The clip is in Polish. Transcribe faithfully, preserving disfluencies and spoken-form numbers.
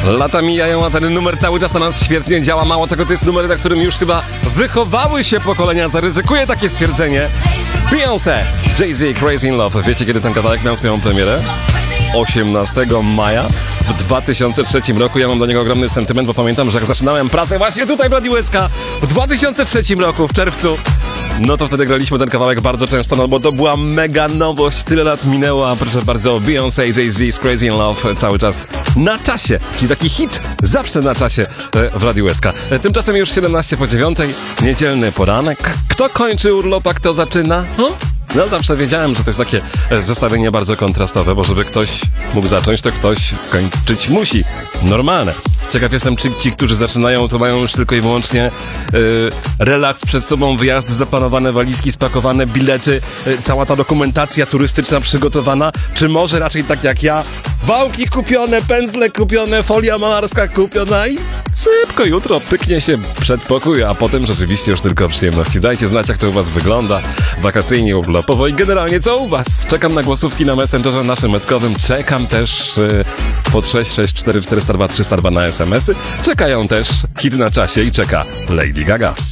Lata mijają, a ten numer cały czas na nas świetnie działa. Mało tego, to jest numer, na którym już chyba wychowały się pokolenia. Zaryzykuję takie stwierdzenie. Beyoncé, Jay-Z, Crazy in Love. Wiecie, kiedy ten kawałek miał swoją premierę? osiemnastego maja w dwa tysiące trzecim roku. Ja mam do niego ogromny sentyment, bo pamiętam, że jak zaczynałem pracę właśnie tutaj w Radiu S K w dwa tysiące trzecim roku, w czerwcu, no to wtedy graliśmy ten kawałek bardzo często, no bo to była mega nowość. Tyle lat minęło, a proszę bardzo, Beyoncé, Jay-Z, Crazy in Love cały czas na czasie, czyli taki hit zawsze na czasie w Radiu S K. Tymczasem już siedemnaście po dziewiątej, niedzielny poranek. Kto kończy urlop, a kto zaczyna? Hm? No zawsze wiedziałem, że to jest takie zestawienie bardzo kontrastowe, bo żeby ktoś mógł zacząć, to ktoś skończyć musi. Normalne. Ciekaw jestem, czy ci, którzy zaczynają, to mają już tylko i wyłącznie yy, relaks przed sobą, wyjazd, zaplanowane walizki, spakowane bilety, yy, cała ta dokumentacja turystyczna przygotowana, czy może raczej tak jak ja, wałki kupione, pędzle kupione, folia malarska kupiona i szybko jutro pyknie się przedpokój, a potem rzeczywiście już tylko przyjemności. Dajcie znać, jak to u was wygląda wakacyjnie, urlopowo i generalnie co u was. Czekam na głosówki na Messengerze naszym eskowym, czekam też yy, pod sześć sześć cztery cztery zero dwa trzy zero dwa na es em esy. Czekają też hit na czasie i czeka Lady Gaga.